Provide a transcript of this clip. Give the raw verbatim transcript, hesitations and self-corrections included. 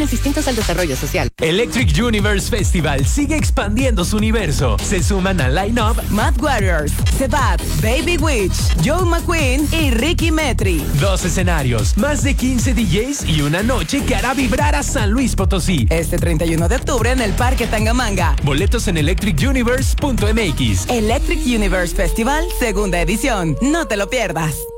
distintos al desarrollo social. Electric Universe Festival sigue expandiendo su universo. Se suman al line-up Mad Warriors, Sebat, Baby Witch, Joe McQueen y Ricky Metri. Dos escenarios, más de quince D Js y una noche que hará vibrar a San Luis Potosí. Este treinta y uno de octubre en el Parque Tangamanga. Boletos en electric universe punto m x. Electric Universe Festival, segunda edición. No te lo pierdas.